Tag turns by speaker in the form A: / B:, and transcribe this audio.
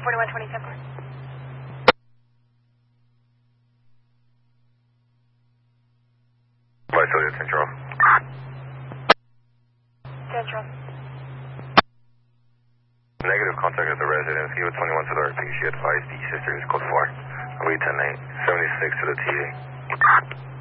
A: 4120 Temple.
B: Vice Central.
A: Central.
B: Negative, contact at the residence. He was 21 to the RP. She advised the sister is code 4. Wait 10-8. 76 to the TA.